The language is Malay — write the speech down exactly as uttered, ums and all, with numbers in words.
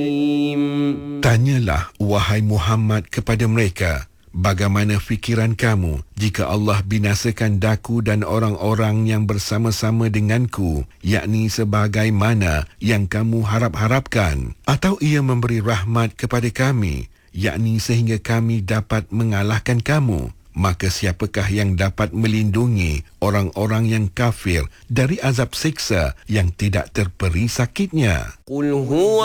Tanyalah, wahai Muhammad, kepada mereka, bagaimana fikiran kamu jika Allah binasakan daku dan orang-orang yang bersama-sama denganku, yakni sebagaimana yang kamu harap-harapkan, atau ia memberi rahmat kepada kami, yakni sehingga kami dapat mengalahkan kamu? Maka siapakah yang dapat melindungi orang-orang yang kafir dari azab siksa yang tidak terperi sakitnya?